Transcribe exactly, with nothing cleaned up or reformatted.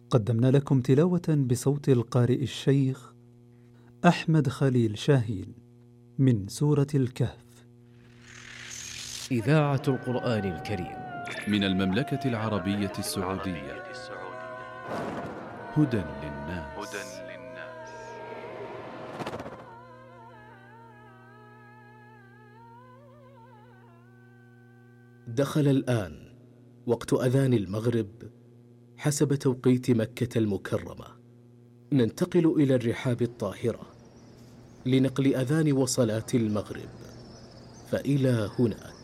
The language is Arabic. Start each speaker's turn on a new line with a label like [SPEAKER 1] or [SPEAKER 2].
[SPEAKER 1] قدمنا لكم تلاوة بصوت القارئ الشيخ أحمد خليل شاهين من سورة الكهف.
[SPEAKER 2] إذاعة القرآن الكريم
[SPEAKER 3] من المملكة العربية السعودية. هدى للناس.
[SPEAKER 2] دخل الآن وقت أذان المغرب حسب توقيت مكة المكرمة. ننتقل إلى الرحاب الطاهرة لنقل أذان وصلاة المغرب، فإلى هناك.